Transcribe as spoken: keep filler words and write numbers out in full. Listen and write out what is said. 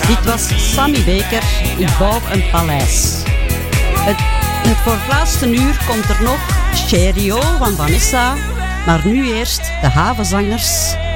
Dit was Sammy Baker, Ik bouw een paleis. Het, het voor het laatste uur komt er nog Cheerio van Vanessa, maar nu eerst de havenzangers